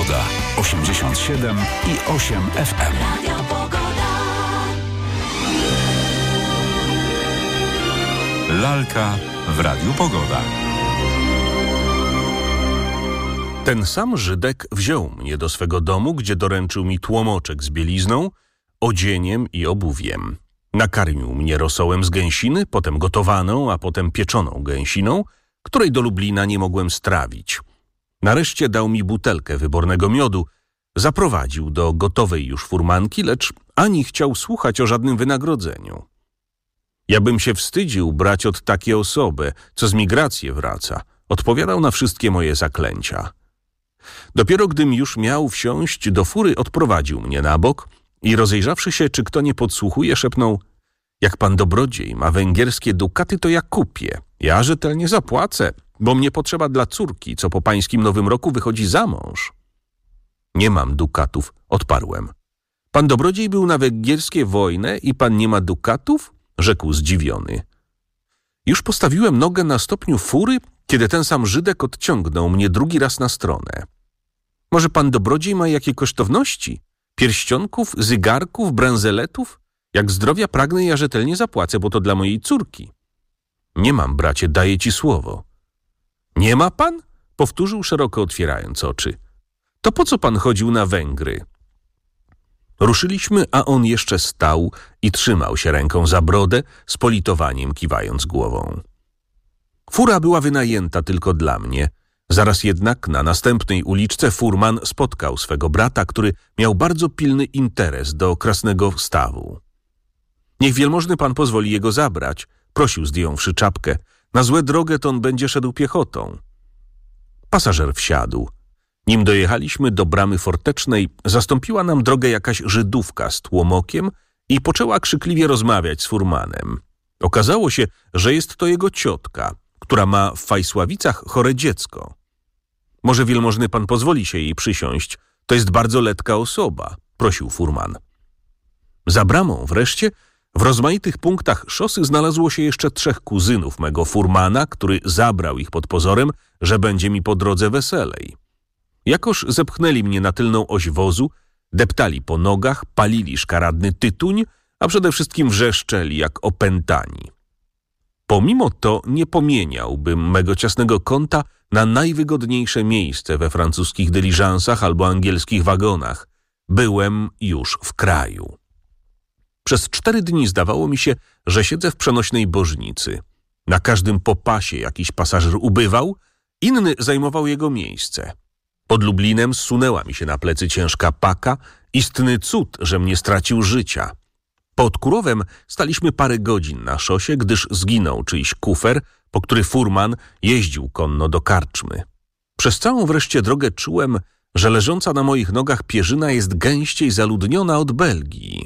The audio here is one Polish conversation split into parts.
Pogoda. 87,8 FM. Radio Pogoda. Lalka w Radiu Pogoda. Ten sam Żydek wziął mnie do swego domu, gdzie doręczył mi tłomoczek z bielizną, odzieniem i obuwiem. Nakarmił mnie rosołem z gęsiny, potem gotowaną, a potem pieczoną gęsiną, której do Lublina nie mogłem strawić. Nareszcie dał mi butelkę wybornego miodu, zaprowadził do gotowej już furmanki, lecz ani chciał słuchać o żadnym wynagrodzeniu. Ja bym się wstydził brać od takiej osoby, co z migracji wraca. Odpowiadał na wszystkie moje zaklęcia. Dopiero gdym już miał wsiąść do fury, odprowadził mnie na bok i rozejrzawszy się, czy kto nie podsłuchuje, szepnął: jak pan dobrodziej ma węgierskie dukaty, to ja kupię. Ja rzetelnie zapłacę, bo mnie potrzeba dla córki, co po pańskim Nowym Roku wychodzi za mąż. Nie mam dukatów, odparłem. Pan dobrodziej był na węgierskie wojnę i pan nie ma dukatów? Rzekł zdziwiony. Już postawiłem nogę na stopniu fury, kiedy ten sam Żydek odciągnął mnie drugi raz na stronę. Może pan dobrodziej ma jakie kosztowności? Pierścionków, zygarków, bransoletów? Jak zdrowia pragnę, ja rzetelnie zapłacę, bo to dla mojej córki. Nie mam, bracie, daję ci słowo. Nie ma pan? Powtórzył, szeroko otwierając oczy. To po co pan chodził na Węgry? Ruszyliśmy, a on jeszcze stał i trzymał się ręką za brodę, z politowaniem kiwając głową. Fura była wynajęta tylko dla mnie. Zaraz jednak na następnej uliczce furman spotkał swego brata, który miał bardzo pilny interes do Krasnego Stawu. Niech wielmożny pan pozwoli jego zabrać, prosił, zdjąwszy czapkę. Na złe drogę to on będzie szedł piechotą. Pasażer wsiadł. Nim dojechaliśmy do bramy fortecznej, zastąpiła nam drogę jakaś Żydówka z tłomokiem i poczęła krzykliwie rozmawiać z furmanem. Okazało się, że jest to jego ciotka, która ma w Fajsławicach chore dziecko. Może wielmożny pan pozwoli się jej przysiąść, to jest bardzo letka osoba, prosił furman. Za bramą wreszcie w rozmaitych punktach szosy znalazło się jeszcze 3 kuzynów mego furmana, który zabrał ich pod pozorem, że będzie mi po drodze weselej. Jakoż zepchnęli mnie na tylną oś wozu, deptali po nogach, palili szkaradny tytuń, a przede wszystkim wrzeszczeli jak opętani. Pomimo to nie pomieniałbym mego ciasnego kąta na najwygodniejsze miejsce we francuskich dyliżansach albo angielskich wagonach. Byłem już w kraju. Przez 4 dni zdawało mi się, że siedzę w przenośnej bożnicy. Na każdym popasie jakiś pasażer ubywał, inny zajmował jego miejsce. Pod Lublinem zsunęła mi się na plecy ciężka paka, istny cud, żem nie stracił życia. Pod Kurowem staliśmy parę godzin na szosie, gdyż zginął czyjś kufer, po który furman jeździł konno do karczmy. Przez całą wreszcie drogę czułem, że leżąca na moich nogach pierzyna jest gęściej zaludniona od Belgii.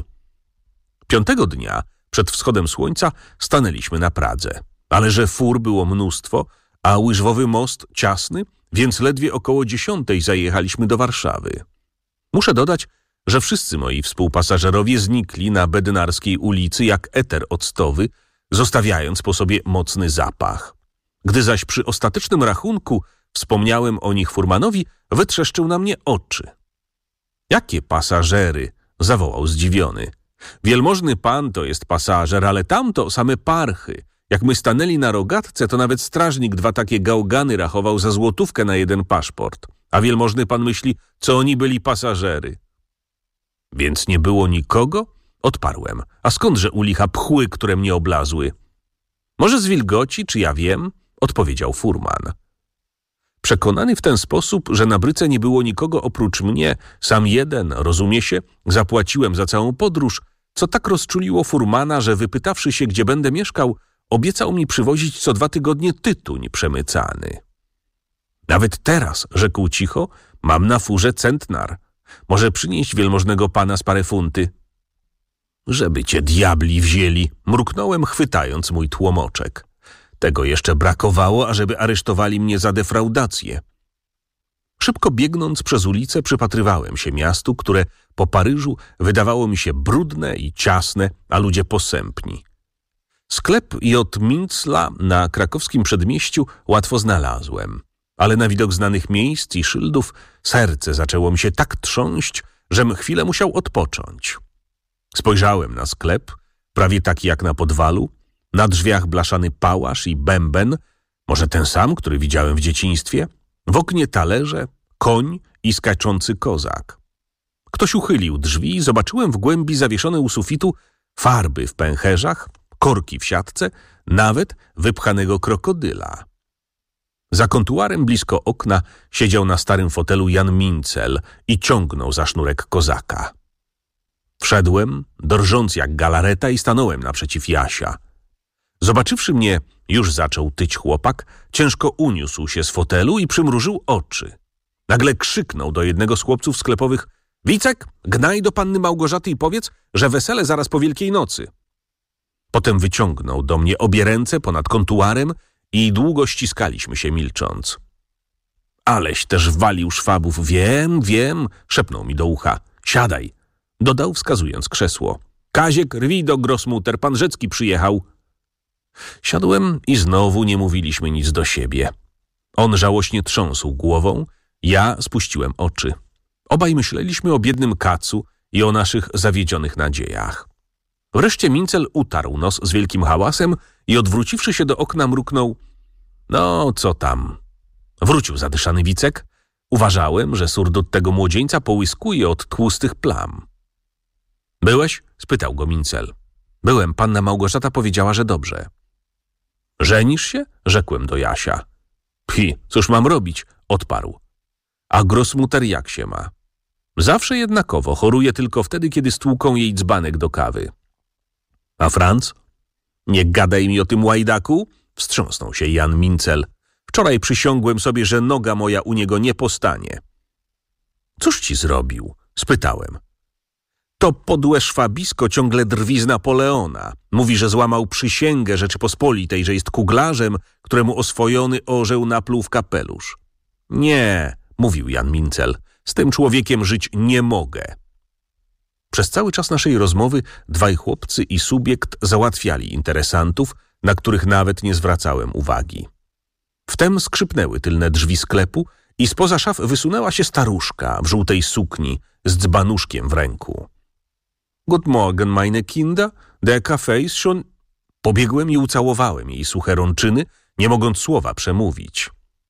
5. dnia, przed wschodem słońca, stanęliśmy na Pradze. Ale że fur było mnóstwo, a łyżwowy most ciasny, więc ledwie około 10 zajechaliśmy do Warszawy. Muszę dodać, że wszyscy moi współpasażerowie znikli na Bednarskiej ulicy jak eter octowy, zostawiając po sobie mocny zapach. Gdy zaś przy ostatecznym rachunku wspomniałem o nich furmanowi, wytrzeszczył na mnie oczy. Jakie pasażery? Zawołał zdziwiony. Wielmożny pan to jest pasażer, ale tamto same parchy. Jak my stanęli na rogatce, to nawet strażnik 2 takie gałgany rachował za złotówkę na 1 paszport. A wielmożny pan myśli, co oni byli pasażery. Więc nie było nikogo? Odparłem. A skądże u licha pchły, które mnie oblazły? Może z wilgoci, czy ja wiem? Odpowiedział furman. Przekonany w ten sposób, że na bryce nie było nikogo oprócz mnie, sam jeden, rozumie się, zapłaciłem za całą podróż, co tak rozczuliło furmana, że wypytawszy się, gdzie będę mieszkał, obiecał mi przywozić co 2 tygodnie tytuń przemycany. Nawet teraz, rzekł cicho, mam na furze centnar. Może przynieść wielmożnego pana z parę funty? Żeby cię diabli wzięli, mruknąłem, chwytając mój tłomoczek. Tego jeszcze brakowało, ażeby aresztowali mnie za defraudację. Szybko biegnąc przez ulicę przypatrywałem się miastu, które po Paryżu wydawało mi się brudne i ciasne, a ludzie posępni. Sklep J. Mintzla na krakowskim przedmieściu łatwo znalazłem. ale na widok znanych miejsc i szyldów serce zaczęło mi się tak trząść, żem chwilę musiał odpocząć. Spojrzałem na sklep, prawie taki jak na podwalu, na drzwiach blaszany pałasz i bęben, może ten sam, który widziałem w dzieciństwie, w oknie talerze, koń i skaczący kozak. Ktoś uchylił drzwi i zobaczyłem w głębi zawieszone u sufitu farby w pęcherzach, korki w siatce, nawet wypchanego krokodyla. Za kontuarem blisko okna siedział na starym fotelu Jan Mincel i ciągnął za sznurek kozaka. Wszedłem, drżąc jak galareta, i stanąłem naprzeciw Jasia. Zobaczywszy mnie, już zaczął tyć chłopak, ciężko uniósł się z fotelu i przymrużył oczy. Nagle krzyknął do jednego z chłopców sklepowych: Wicek, gnaj do panny Małgorzaty i powiedz, że wesele zaraz po Wielkiej Nocy. Potem wyciągnął do mnie obie ręce ponad kontuarem i długo ściskaliśmy się milcząc. Aleś też walił szwabów. Wiem, szepnął mi do ucha. Siadaj, dodał wskazując krzesło. Kaziek, rwij do Grossmutter, pan Rzecki przyjechał. Siadłem i znowu nie mówiliśmy nic do siebie. On żałośnie trząsł głową, ja spuściłem oczy. Obaj myśleliśmy o biednym kacu i o naszych zawiedzionych nadziejach. Wreszcie Mincel utarł nos z wielkim hałasem i odwróciwszy się do okna mruknął: No, co tam? Wrócił zadyszany Wicek. Uważałem, że surdut tego młodzieńca połyskuje od tłustych plam. Byłeś? Spytał go Mincel. Byłem, panna Małgorzata powiedziała, że dobrze. Żenisz się? Rzekłem do Jasia. Cóż mam robić? Odparł. A Grossmutter jak się ma? Zawsze jednakowo, choruje tylko wtedy, kiedy stłuką jej dzbanek do kawy. A Franc? Nie gadaj mi o tym łajdaku, wstrząsnął się Jan Mincel. Wczoraj przysiągłem sobie, że noga moja u niego nie postanie. Cóż ci zrobił? Spytałem. To podłe szwabisko ciągle drwi z Napoleona. Mówi, że złamał przysięgę Rzeczypospolitej, że jest kuglarzem, któremu oswojony orzeł napluł w kapelusz. Nie, mówił Jan Mincel, z tym człowiekiem żyć nie mogę. Przez cały czas naszej rozmowy dwaj chłopcy i subiekt załatwiali interesantów, na których nawet nie zwracałem uwagi. Wtem skrzypnęły tylne drzwi sklepu i spoza szaf wysunęła się staruszka w żółtej sukni z dzbanuszkiem w ręku. Guten Morgen, meine Kinder, der Kaffee ist schon... Pobiegłem i ucałowałem jej suche rączyny, nie mogąc słowa przemówić.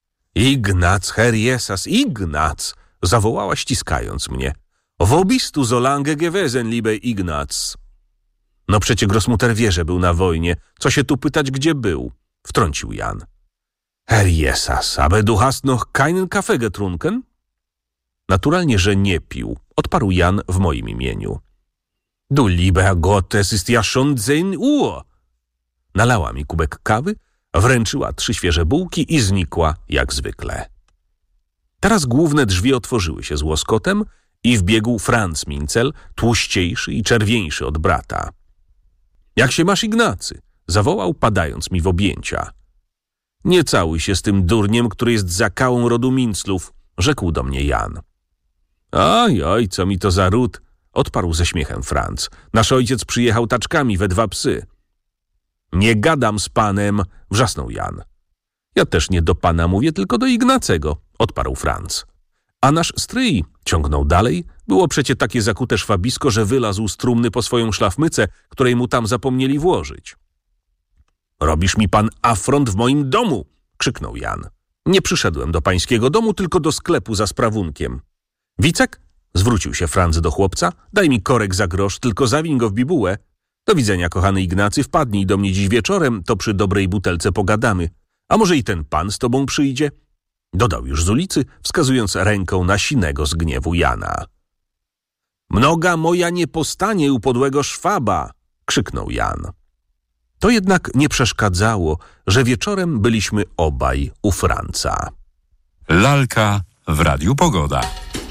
Ignac, Herr Jesas, Ignac! Zawołała ściskając mnie. Wo bist du so lange gewesen, liebe Ignac? No przecie Grossmutter wie, że był na wojnie. Co się tu pytać, gdzie był? Wtrącił Jan. Herr Jesas, aber du hast noch keinen Kaffee getrunken? Naturalnie, że nie pił, odparł Jan w moim imieniu. Du lieber Gott, es ist ja schon 10 Uhr. Nalała mi kubek kawy, wręczyła 3 świeże bułki i znikła jak zwykle. Teraz główne drzwi otworzyły się z łoskotem i wbiegł Franz Mincel, tłuściejszy i czerwieńszy od brata. Jak się masz, Ignacy? Zawołał, padając mi w objęcia. Nie całuj się z tym durniem, który jest zakałą rodu Minclów, rzekł do mnie Jan. Oj, co mi to za ród, odparł ze śmiechem Franz. Nasz ojciec przyjechał taczkami we 2 psy. Nie gadam z panem, wrzasnął Jan. Ja też nie do pana mówię, tylko do Ignacego, odparł Franz. A nasz stryj, ciągnął dalej, było przecie takie zakute szwabisko, że wylazł z trumny po swoją szlafmycę, której mu tam zapomnieli włożyć. Robisz mi pan afront w moim domu, krzyknął Jan. Nie przyszedłem do pańskiego domu, tylko do sklepu za sprawunkiem. Wicek? Zwrócił się Franz do chłopca. Daj mi korek za grosz, tylko zawiń go w bibułę. Do widzenia, kochany Ignacy, wpadnij do mnie dziś wieczorem, to przy dobrej butelce pogadamy. A może i ten pan z tobą przyjdzie? Dodał już z ulicy, wskazując ręką na sinego z gniewu Jana. Noga moja nie postanie u podłego szwaba, krzyknął Jan. To jednak nie przeszkadzało, że wieczorem byliśmy obaj u Franca. Lalka w Radiu Pogoda.